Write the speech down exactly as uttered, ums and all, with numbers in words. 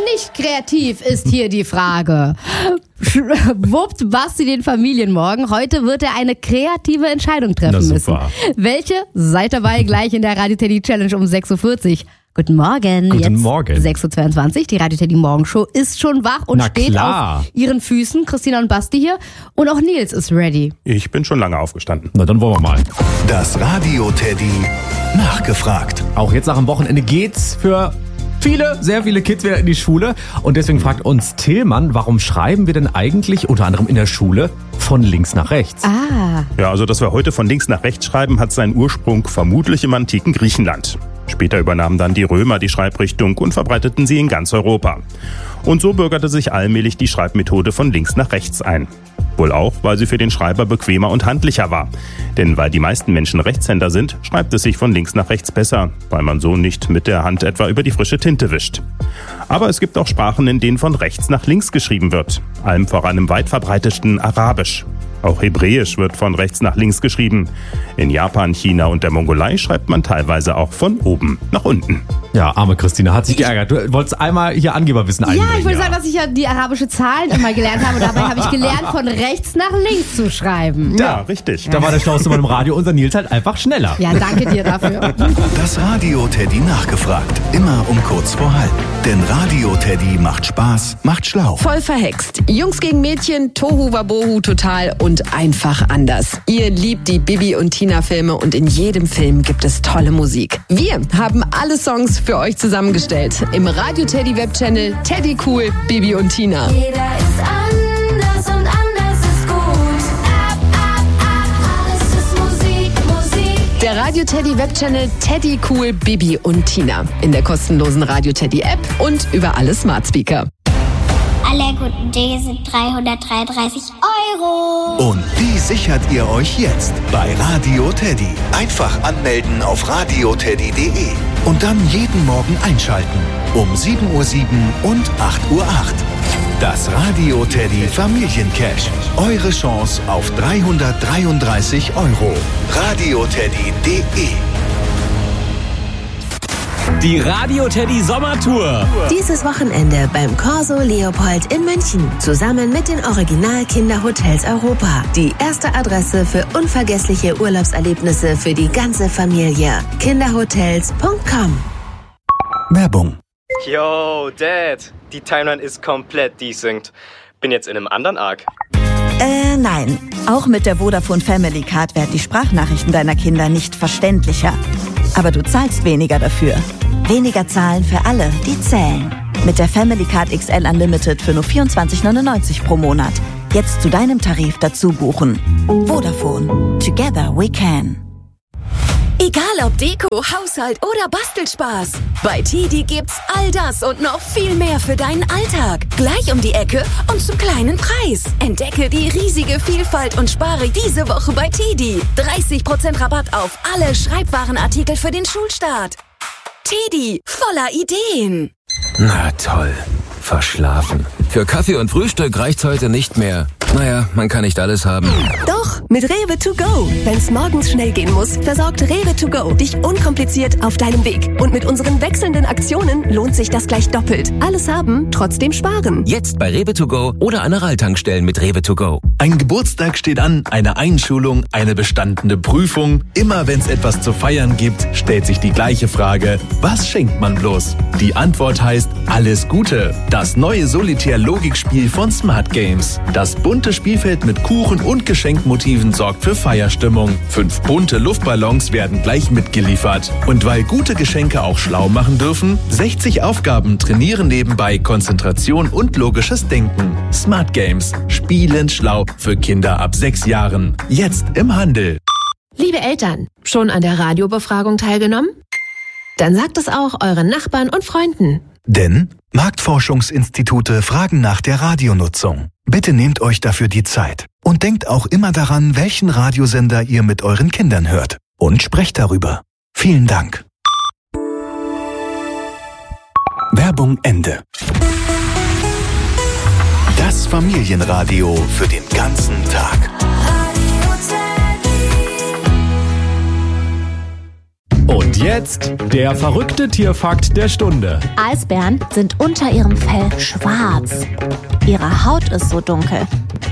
nicht kreativ, ist hier die Frage. Wuppt Basti den Familienmorgen? Heute wird er eine kreative Entscheidung treffen müssen. Welche? Seid dabei gleich in der Radio Teddy Challenge um sechs Uhr vierzig. Guten Morgen. Guten Jetzt Morgen. sechs Uhr zweiundzwanzig. Die Radio Teddy Morgenshow ist schon wach und Na steht klar. auf ihren Füßen. Christina und Basti hier. Und auch Nils ist ready. Ich bin schon lange aufgestanden. Na, dann wollen wir mal. Das Radio Teddy nachgefragt. Auch jetzt nach dem Wochenende geht's für viele, sehr viele Kids wieder in die Schule. Und deswegen fragt uns Tillmann, warum schreiben wir denn eigentlich unter anderem in der Schule von links nach rechts? Ah. Ja, also dass wir heute von links nach rechts schreiben, hat seinen Ursprung vermutlich im antiken Griechenland. Später übernahmen dann die Römer die Schreibrichtung und verbreiteten sie in ganz Europa. Und so bürgerte sich allmählich die Schreibmethode von links nach rechts ein. Wohl auch, weil sie für den Schreiber bequemer und handlicher war. Denn weil die meisten Menschen Rechtshänder sind, schreibt es sich von links nach rechts besser, weil man so nicht mit der Hand etwa über die frische Tinte wischt. Aber es gibt auch Sprachen, in denen von rechts nach links geschrieben wird. Allem voran im weit verbreiteten Arabisch. Auch Hebräisch wird von rechts nach links geschrieben. In Japan, China und der Mongolei schreibt man teilweise auch von oben nach unten. Ja, arme Christina, hat sich geärgert. Du wolltest einmal hier Angeberwissen einbringen. Ja, ich wollte sagen, dass ich ja die arabische Zahlen immer gelernt habe. Und dabei habe ich gelernt, von rechts nach links zu schreiben. Ja, richtig. Da war der schlauste Mann im Radio, unser Nils halt einfach schneller. Ja, danke dir dafür. Das Radio Teddy nachgefragt. Immer um kurz vor halb. Denn Radio Teddy macht Spaß, macht schlau. Voll verhext. Jungs gegen Mädchen, Tohu Wabohu total und einfach anders. Ihr liebt die Bibi und Tina Filme und in jedem Film gibt es tolle Musik. Wir haben alle Songs für euch zusammengestellt. Im Radio Teddy Webchannel Teddy Cool, Bibi und Tina. Jeder ist anders und anders ist gut. Ab, ab, ab, alles ist Musik, Musik. Der Radio Teddy Webchannel Teddy Cool, Bibi und Tina. In der kostenlosen Radio Teddy App und über alle Smart Speaker. Alle guten Dinge sind dreihundertdreiunddreißig Euro. Und die sichert ihr euch jetzt bei Radio Teddy. Einfach anmelden auf radio teddy punkt de und dann jeden Morgen einschalten. Um sieben Uhr sieben und acht Uhr acht. Das Radio Teddy Familiencash. Eure Chance auf dreihundertdreiunddreißig Euro. radio teddy punkt de. Die Radio Teddy Sommertour. Dieses Wochenende beim Corso Leopold in München. Zusammen mit den Original-Kinderhotels Europa. Die erste Adresse für unvergessliche Urlaubserlebnisse für die ganze Familie. kinderhotels punkt com. Werbung. Yo, Dad. Die Timeline ist komplett desynced. Bin jetzt in einem anderen Arc. Äh, nein. Auch mit der Vodafone Family Card werden die Sprachnachrichten deiner Kinder nicht verständlicher. Aber du zahlst weniger dafür. Weniger zahlen für alle, die zählen. Mit der Family Card X L Unlimited für nur vierundzwanzig neunundneunzig pro Monat. Jetzt zu deinem Tarif dazu buchen. Vodafone. Together we can. Egal ob Deko, Haushalt oder Bastelspaß. Bei Teddy gibt's all das und noch viel mehr für deinen Alltag. Gleich um die Ecke und zum kleinen Preis. Entdecke die riesige Vielfalt und spare diese Woche bei Teddy. dreißig Prozent Rabatt auf alle Schreibwarenartikel für den Schulstart. Teddy, voller Ideen. Na toll, verschlafen. Für Kaffee und Frühstück reicht's heute nicht mehr. Naja, man kann nicht alles haben. Doch, mit Rewe to go. Wenn's morgens schnell gehen muss, versorgt Rewe to go dich unkompliziert auf deinem Weg. Und mit unseren wechselnden Aktionen lohnt sich das gleich doppelt. Alles haben, trotzdem sparen. Jetzt bei Rewe to go oder an Aral-Tankstellen mit Rewe to go. Ein Geburtstag steht an, eine Einschulung, eine bestandene Prüfung. Immer wenn es etwas zu feiern gibt, stellt sich die gleiche Frage: Was schenkt man bloß? Die Antwort heißt Alles Gute. Das neue Solitär-Logikspiel von Smart Games. Das bunte Spielfeld mit Kuchen und Geschenkmotiven sorgt für Feierstimmung. Fünf bunte Luftballons werden gleich mitgeliefert. Und weil gute Geschenke auch schlau machen dürfen, sechzig Aufgaben trainieren nebenbei Konzentration und logisches Denken. Smart Games. Spielend schlau für Kinder ab sechs Jahren. Jetzt im Handel. Liebe Eltern, schon an der Radiobefragung teilgenommen? Dann sagt es auch euren Nachbarn und Freunden. Denn Marktforschungsinstitute fragen nach der Radionutzung. Bitte nehmt euch dafür die Zeit. Und denkt auch immer daran, welchen Radiosender ihr mit euren Kindern hört. Und sprecht darüber. Vielen Dank. Werbung Ende. Das Familienradio für den ganzen Tag. Und jetzt der verrückte Tierfakt der Stunde. Eisbären sind unter ihrem Fell schwarz. Ihre Haut ist so dunkel,